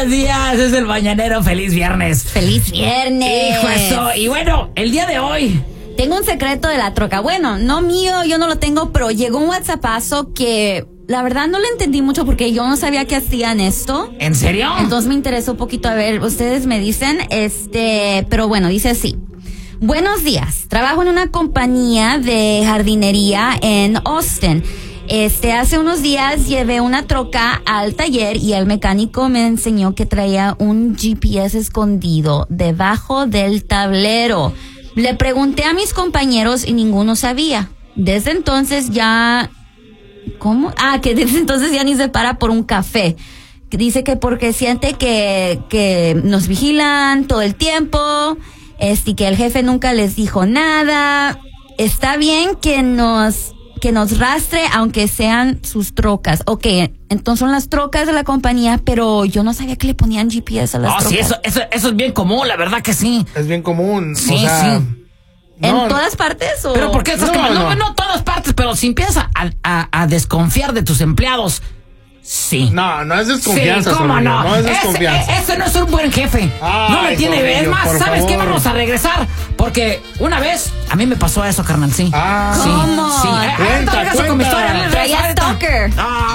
Buenos días, es el mañanero. Feliz viernes. ¡Feliz viernes! Hijo eso. Y bueno, el día de hoy tengo un secreto de la troca. Bueno, no mío, yo no lo tengo, pero llegó un WhatsAppazo que la verdad no lo entendí mucho porque yo no sabía que hacían esto. ¿En serio? Entonces me interesó un poquito. A ver, ustedes me dicen, pero bueno, dice así. Buenos días, trabajo en una compañía de jardinería en Austin. Hace unos días llevé una troca al taller y el mecánico me enseñó que traía un GPS escondido debajo del tablero. Le pregunté a mis compañeros y ninguno sabía. Desde entonces ya... ¿Cómo? Que desde entonces ya ni se para por un café. Dice que porque siente que nos vigilan todo el tiempo, y que el jefe nunca les dijo nada. Está bien que nos rastre, aunque sean sus trocas. Ok, entonces son las trocas de la compañía, pero yo no sabía que le ponían GPS a las trocas. Sí, eso es bien común, la verdad que sí. Es bien común. Sí, o sea, sí. ¿En todas partes o...? ¿Pero por qué estás quemando? No. No todas partes, pero si empiezas a desconfiar de tus empleados, sí. No es desconfianza. Sí, ¿cómo no? No es desconfianza. Ese no es un buen jefe. No me tiene... Corrillo, Es más, por ¿sabes qué? favor. Vamos a regresar. Porque una vez a mí me pasó eso, carnal, sí. Ah. Sí, ¿Cómo? sí. Cuenta, Regreso con mi cuenta. historia. Traía stalker.